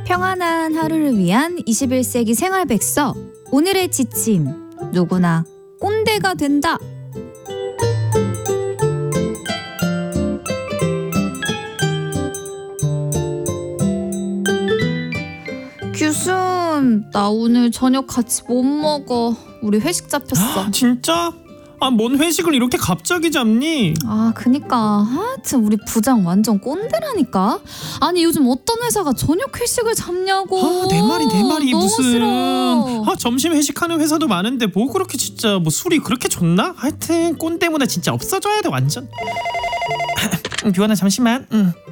평안한 하루를 위한 21세기 생활백서. 오늘의 지침. 누구나 꼰대가 된다. 규순, 나 오늘 저녁 같이 못 먹어. 우리 회식 잡혔어. 진짜? 뭔 회식을 이렇게 갑자기 잡니? 그니까 하여튼 우리 부장 완전 꼰대라니까. 아니 요즘 어떤 회사가 저녁 회식을 잡냐고. 내 말이 너무 무슨 싫어. 점심 회식하는 회사도 많은데 뭐 그렇게 진짜 뭐 술이 그렇게 좋나? 하여튼 꼰대 문화 진짜 없어져야 돼 완전. 규환아 잠시만.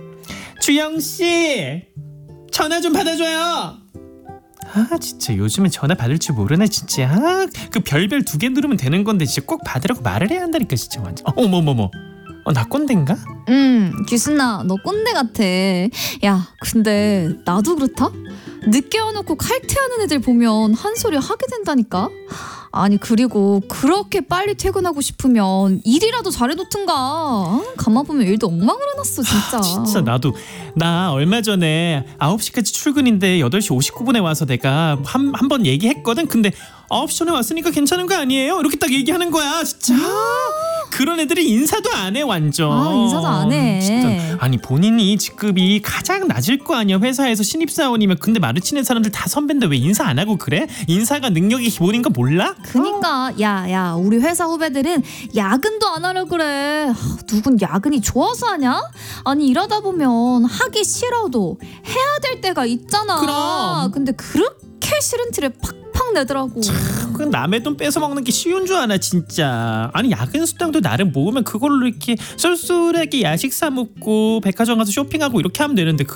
주영씨 전화 좀 받아줘요. 진짜 요즘에 전화 받을 줄 모르네 진짜. 그 별별 2개 누르면 되는 건데 진짜 꼭 받으라고 말을 해야 한다니까 진짜 완전. 어머머머. 나 꼰대인가? 규순아, 너 꼰대 같아. 야, 근데 나도 그렇다? 늦게 와놓고 칼퇴하는 애들 보면 한 소리 하게 된다니까. 아니 그리고 그렇게 빨리 퇴근하고 싶으면 일이라도 잘해놓든가. 가만 보면 일도 엉망을 해놨어 진짜. 진짜 나 얼마 전에 9시까지 출근인데 8시 59분에 와서 내가 한 번 얘기했거든. 근데 9시 전에 왔으니까 괜찮은 거 아니에요? 이렇게 딱 얘기하는 거야 진짜. 그런 애들이 인사도 안 해 완전. 인사도 안 해. 진짜. 아니 본인이 직급이 가장 낮을 거 아니야 회사에서 신입사원이면. 근데 마주치는 사람들 다 선배인데 왜 인사 안 하고 그래? 인사가 능력이 기본인 거 몰라? 그니까 야 우리 회사 후배들은 야근도 안 하려 그래. 누군 야근이 좋아서 하냐? 아니 일하다 보면 하기 싫어도 해야 될 때가 있잖아. 그럼. 근데 그렇게 싫은 티를 팍팍 내더라고. 그 남의 돈 뺏어 먹는 게 쉬운 줄 아나 진짜. 아니 야근 수당도 나름 모으면 그걸로 이렇게 쏠쏠하게 야식 사 먹고 백화점 가서 쇼핑하고 이렇게 하면 되는데